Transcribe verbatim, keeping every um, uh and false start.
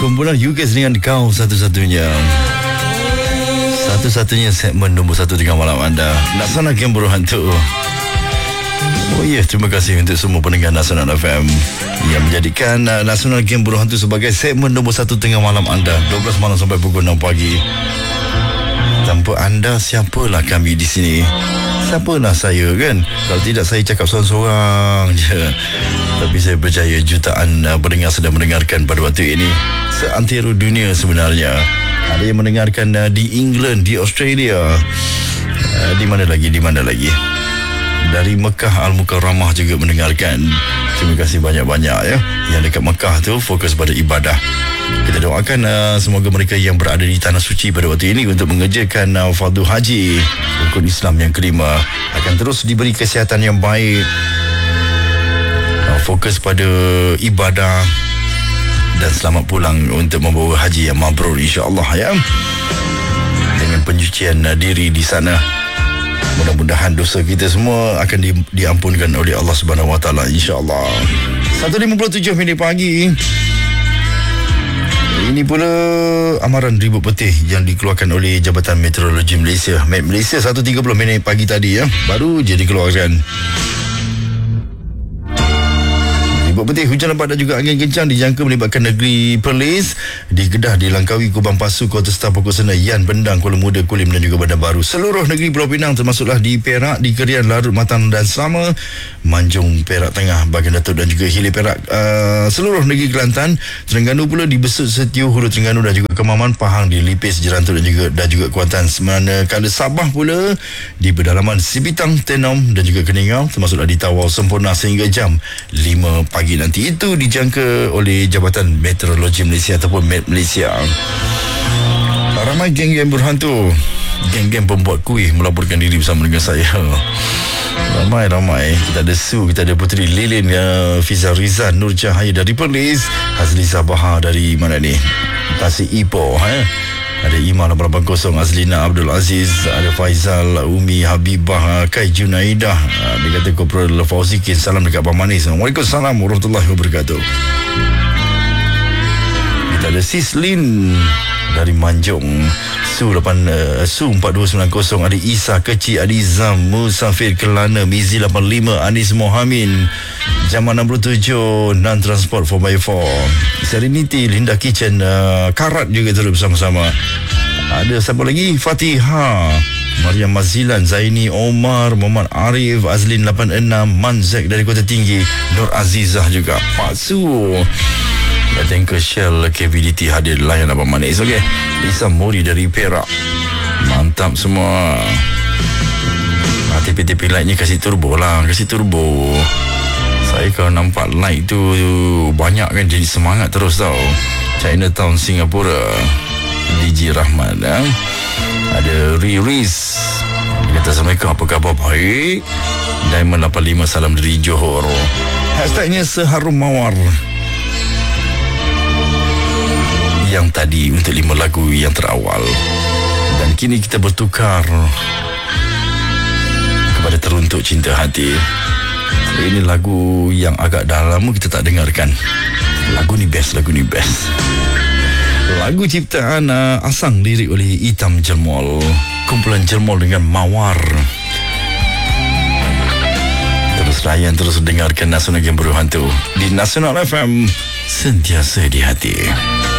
Kumpulan U K dengan kau satu-satunya. Satu-satunya segmen nombor satu tengah malam anda. Nasional Game Berhantu. Oh ya, yeah, terima kasih untuk semua pendengar Nasional F M yang menjadikan uh, Nasional Game Berhantu sebagai segmen nombor satu tengah malam anda, dua belas malam sampai pukul enam pagi. Tanpa anda, siapalah kami di sini? Siapalah saya, kan? Kalau tidak, saya cakap seorang-seorang je. Tapi saya percaya jutaan uh, pendengar sedang mendengarkan pada waktu ini. Seantero dunia sebenarnya. Ada yang mendengarkan uh, di England, di Australia, uh, di mana lagi, di mana lagi? Dari Mekah Al-Mukarramah juga mendengarkan. Terima kasih banyak-banyak ya. Yang dekat Mekah tu fokus pada ibadah. Kita doakan uh, semoga mereka yang berada di Tanah Suci pada waktu ini untuk mengerjakan uh, fardu haji rukun Islam yang kelima akan terus diberi kesihatan yang baik, uh, fokus pada ibadah dan selamat pulang untuk membawa haji yang mabrur insya-Allah ya. Dengan pencucian uh, diri di sana. Mudah-mudahan dosa kita semua akan di, diampunkan oleh Allah Subhanahu Wa Taala insya-Allah. satu lima puluh tujuh minit pagi. Ini pula amaran ribut petih yang dikeluarkan oleh Jabatan Meteorologi Malaysia. Met Malaysia satu tiga puluh minit pagi tadi ya, baru je dikeluarkan. Ribut petih, hujan lebat dan juga angin kencang dijangka melibatkan negeri Perlis. Di Kedah dilangkaui kubang pasu Kota Star Pokok Senayan, Pendang, Kuala Muda, Kulim dan juga Bandar Baru. Seluruh negeri Pulau Pinang termasuklah di Perak, di Kerian, Larut, Matang dan Sama, Manjung, Perak Tengah, Bahagian Datuk dan juga Hilir Perak, uh, seluruh negeri Kelantan, Terengganu pula di Besut, Setiu, Hulu Terengganu dan juga Kemaman, Pahang, di Lipis, Jerantu dan juga dan juga Kuantan. Manakala Sabah pula di pedalaman Sibitang, Tenom dan juga Keningau, termasuklah di Tawau sempurna sehingga jam lima pagi nanti. Itu dijangka oleh Jabatan Meteorologi Malaysia ataupun Met Malaysia. Ramai geng-geng berhantu, geng-geng pembuat kuih melaporkan diri bersama dengan saya. Ramai-ramai. Kita ada Su, kita ada Puteri Lilin, uh, Fiza Rizan, Nur Cahaya dari Perlis, Hazli Sabaha dari mana ni, Tasik Ipoh eh? Ada Iman lapan lapan kosong, Azlina Abdul Aziz, ada Faizal, Umi Habibah, Kai Junaidah, uh, dia kata Kopral Fauzikin, salam dekat Abang Manis. Waalaikumsalam warahmatullahi wabarakatuh. Kita ada Sislin dari Manjung, Su lapan uh, Su empat dua sembilan kosong, ada Isa Kecil, ada Izam Musafir Kelana, Mizi lapan lima, Anis Mohamin, Jaman enam puluh tujuh, Nan Transport four by four, Serenity, Linda Kitchen, uh, Karat juga terus bersama-sama. Ada siapa lagi? Fatiha, Mariam Mazilan, Zaini Omar, Muhammad Arif, Azlin lapan enam, Manzek dari Kota Tinggi, Nur Azizah juga, Pak Su. Tanker Shell K V D T hadir layan Abang Manis. Okey, Lisa Mori dari Perak, mantap semua. ah, T P T P light ni kasih turbo lah, kasih turbo. Saya kalau nampak light tu banyak kan, jadi semangat terus tau. Chinatown Singapura, D J Rahman eh? Ada Riris, dia kata Assalamualaikum, apa khabar? Baik. Diamond lapan lima, salam dari Johor. Hashtagnya Seharum Mawar. Yang tadi untuk lima lagu yang terawal. Dan kini kita bertukar kepada Teruntuk Cinta Hati. Ini lagu yang agak dah lama kita tak dengarkan. Lagu ni best, lagu ni best. Lagu ciptaan uh, Asang, lirik oleh Itam Jelmol. Kumpulan Jelmol dengan Mawar. Terus layan, terus dengarkan Nasional Game Berhantu di Nasional F M, sentiasa di hati.